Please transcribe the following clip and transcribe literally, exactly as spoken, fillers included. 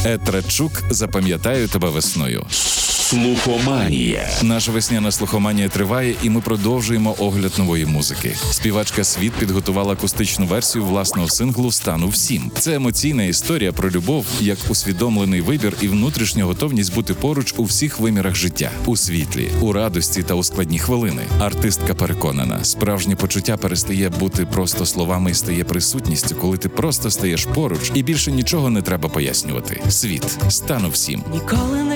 Етрачук «Запам'ятаю тебе весною». Слухоманія. Наша весняна слухоманія триває, і ми продовжуємо огляд нової музики. Співачка Світ підготувала акустичну версію власного синглу «Стану всім». Це емоційна історія про любов, як усвідомлений вибір і внутрішню готовність бути поруч у всіх вимірах життя. У світлі, у радості та у складні хвилини. Артистка переконана, справжнє почуття перестає бути просто словами і стає присутністю, коли ти просто стаєш поруч і більше нічого не треба пояснювати. Світ. «Стану всім». Ніколи не